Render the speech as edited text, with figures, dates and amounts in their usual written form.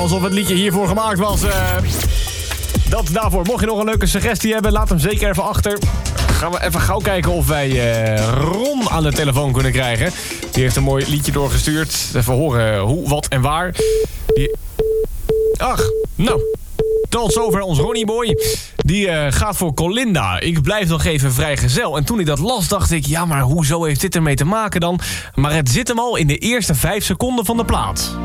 alsof het liedje hiervoor gemaakt was. Dat daarvoor. Mocht je nog een leuke suggestie hebben, laat hem zeker even achter. Gaan we even gauw kijken of wij Ron aan de telefoon kunnen krijgen. Die heeft een mooi liedje doorgestuurd. Even horen hoe, wat en waar. Ach, nou. Tot zover ons Ronnieboy. Die gaat voor Colinda. Ik blijf nog even vrijgezel. En toen ik dat las, dacht ik... ja, maar hoezo heeft dit ermee te maken dan? Maar het zit hem al in de eerste 5 seconden van de plaat.